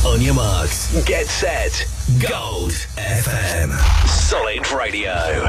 On your marks, get set, Gold FM. Solid Radio.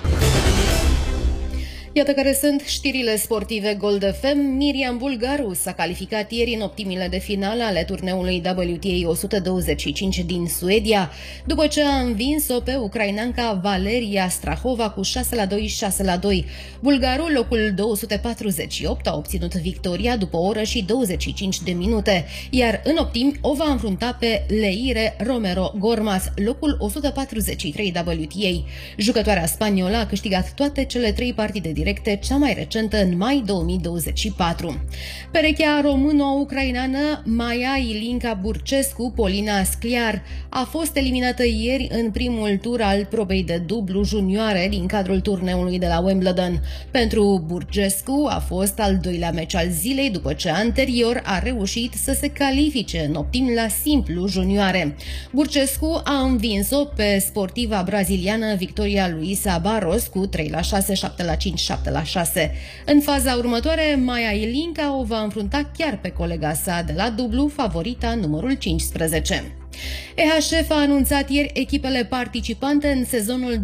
Iată care sunt știrile sportive Gold FM. Miriam Bulgaru s-a calificat ieri în optimile de finală ale turneului WTA 125 din Suedia, după ce a învins-o pe ucrainanca Valeria Strahova cu 6-2, 6-2. Bulgaru, locul 248, a obținut victoria după o oră și 25 de minute, iar în optimi o va înfrunta pe Leire Romero Gormaz, locul 143 WTA. Jucătoarea spaniolă a câștigat toate cele 3 partide directe, cea mai recentă în mai 2024. Perechea româno-ucrainană Maia Ilinca Burcescu, Polina Scliar, a fost eliminată ieri în primul tur al probei de dublu junioare din cadrul turneului de la Wimbledon. Pentru Burcescu a fost al doilea meci al zilei, după ce anterior a reușit să se califice în optimi la simplu junioare. Burcescu a învins-o pe sportiva braziliană Victoria Luisa Barros cu 3-6, 7-5, 7-6. În faza următoare, Maia Ilinca o va înfrunta chiar pe colega sa de la dublu, favorita numărul 15. EHF a anunțat ieri echipele participante în sezonul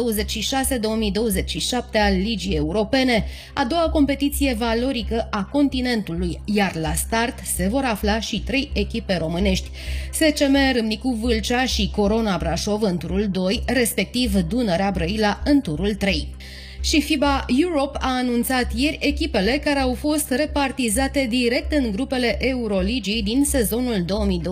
2026-2027 al Ligii Europene, a doua competiție valorică a continentului, iar la start se vor afla și 3 echipe românești: SCM Râmnicu Vâlcea și Corona Brașov în turul 2, respectiv Dunărea Brăila în turul 3. Și FIBA Europe a anunțat ieri echipele care au fost repartizate direct în grupele Euroligii din sezonul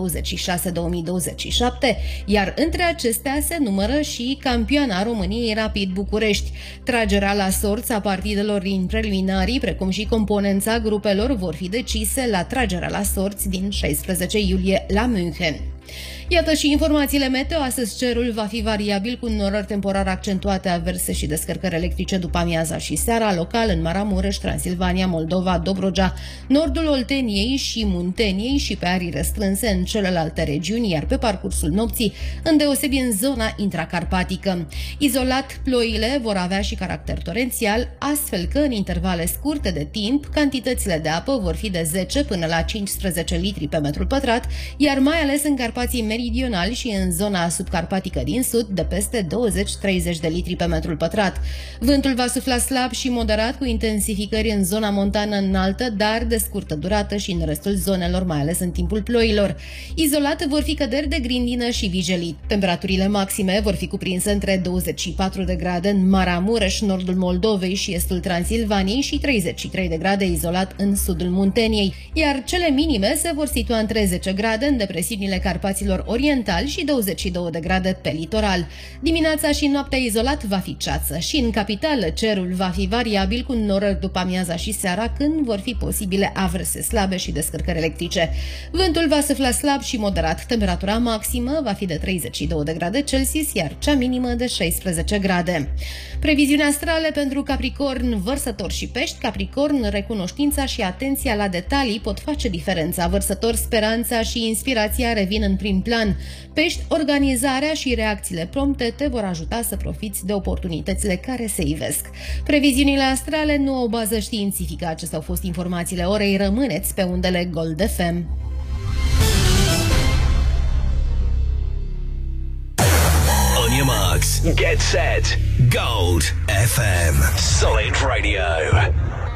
2026-2027, iar între acestea se numără și campioana României Rapid București. Tragerea la sorți a partidelor din preliminarii, precum și componența grupelor, vor fi decise la tragerea la sorți din 16 iulie la München. Iată și informațiile meteo. Astăzi cerul va fi variabil cu norări temporar accentuate, averse și descărcări electrice după amiaza și seara, local în Maramureș, Transilvania, Moldova, Dobrogea, nordul Olteniei și Munteniei și pe arii restrânse în celelalte regiuni, iar pe parcursul nopții, îndeosebi în zona intracarpatică. Izolat, ploile vor avea și caracter torențial, astfel că în intervale scurte de timp, cantitățile de apă vor fi de 10 până la 15 litri pe metru pătrat, iar mai ales în Carpații meridionali și în zona subcarpatică din sud de peste 20-30 de litri pe metrul pătrat. Vântul va sufla slab și moderat, cu intensificări în zona montană înaltă, dar de scurtă durată și în restul zonelor, mai ales în timpul ploilor. Izolat vor fi căderi de grindină și vijelit. Temperaturile maxime vor fi cuprinse între 24 de grade în Maramureș, nordul Moldovei și estul Transilvaniei și 33 de grade izolat în sudul Munteniei, iar cele minime se vor situa între 10 grade în depresiunile Carpaților orientali și 22 de grade pe litoral. Dimineața și noaptea izolat va fi ceață și în capitală cerul va fi variabil cu norări după amiaza și seara, când vor fi posibile averse slabe și descărcări electrice. Vântul va sufla slab și moderat. Temperatura maximă va fi de 32 de grade Celsius, iar cea minimă de 16 grade. Previziuni astrale pentru Capricorn, Vărsător și Pești. Capricorn, recunoștința și atenția la detalii pot face diferența. Vărsător, speranța și inspirația revin în prim plan. Pești, organizarea și reacțiile prompte te vor ajuta să profiți de oportunitățile care se ivesc. Previziunile astrale nu au bază științifică. Acestea au fost informațiile orei. Rămâneți pe undele Gold FM. On your marks, get set, Gold FM. Solid Radio.